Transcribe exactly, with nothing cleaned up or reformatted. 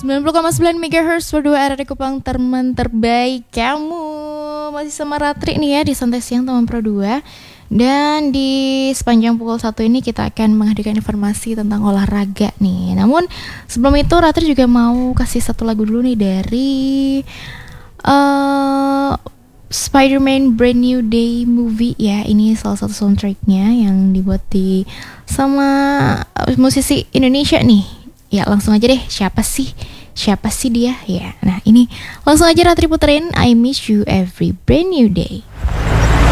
sembilan puluh koma sembilan megahertz berdua R R I Kupang, teman terbaik kamu. Masih sama Ratri nih ya di Santai Siang teman Pro dua. Dan di sepanjang pukul satu ini kita akan menghadirkan informasi tentang olahraga nih. Namun sebelum itu Ratri juga mau kasih satu lagu dulu nih dari uh, Spider-Man Brand New Day movie ya. Ini salah satu soundtracknya yang dibuat di sama musisi Indonesia nih. Ya langsung aja deh, siapa sih? Siapa sih dia? Ya, nah ini langsung aja Ratri puterin I Miss You Every Brand New Day.